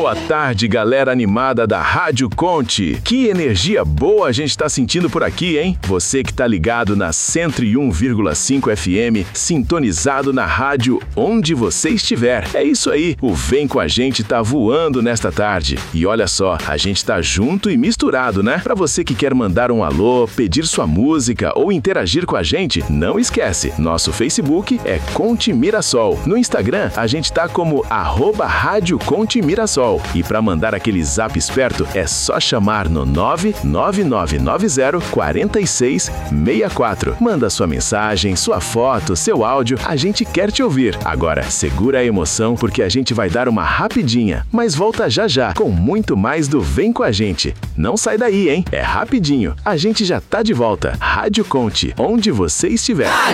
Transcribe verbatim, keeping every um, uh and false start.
Boa tarde, galera animada da Rádio Conte. Que energia boa a gente tá sentindo por aqui, hein? Você que tá ligado na cento e um vírgula cinco F M, sintonizado na rádio onde você estiver. É isso aí, o Vem Com a Gente tá voando nesta tarde. E olha só, a gente tá junto e misturado, né? Pra você que quer mandar um alô, pedir sua música ou interagir com a gente, não esquece, nosso Facebook é Conte Mirassol. No Instagram, a gente tá como arroba Rádio Conte Mirassol. E para mandar aquele zap esperto, é só chamar no nove nove nove nove zero quatro seis seis quatro. Manda sua mensagem, sua foto, seu áudio, a gente quer te ouvir. Agora, segura a emoção porque a gente vai dar uma rapidinha, mas volta já já com muito mais do Vem Com a Gente. Não sai daí, hein? É rapidinho. A gente já tá de volta. Rádio Conte, onde você estiver.